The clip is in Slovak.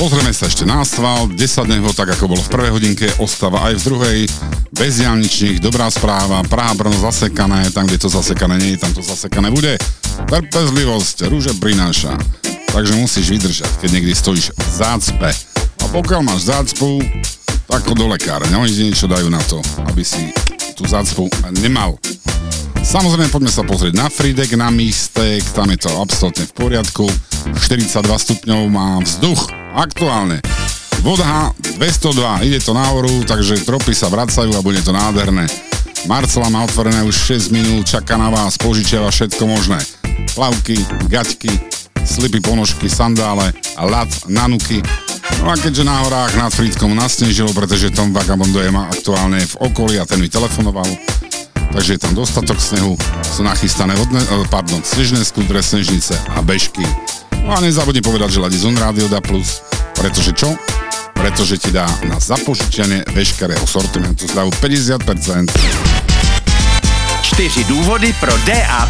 Pozrieme sa ešte na asfalt, 10 dňov, tak ako bolo v prvej hodinke, ostáva aj v druhej, bez diaľničných, dobrá správa, Praha-Brno zasekané, tam, kde to zasekané nie je, tam to zasekané bude. Trpezlivosť rúže prináša, takže musíš vydržať, keď niekde stojíš v zácpe. A pokiaľ máš zácpu, tak do lekára, oni niečo dajú na to, aby si tú zácpu nemal. Samozrejme, poďme sa pozrieť na Fridek, na Místek, tam je to absolútne v poriadku, 42 stupňov má vzduch, aktuálne. Voda 202, ide to nahoru, takže tropy sa vracajú a bude to nádherné. Marcela má otvorené už 6 minút, čaká na vás, požičiava všetko možné. Plavky, gaťky, slipy, ponožky, sandále, lat, nanuky. No a keďže na horách nad Frídkom nasnežilo, pretože Tom Vagabondo je aktuálne v okolí a ten mi telefonoval, takže je tam dostatok snehu, sú nachystané snežné skútre, snežnice a bežky. No a nezabudni povedať, že Ladizón Rádio dá plus, pretože čo? Pretože ti dá na zapožičanie veškerého sortimentu zľavu 50%. 4 důvody pro DAB+.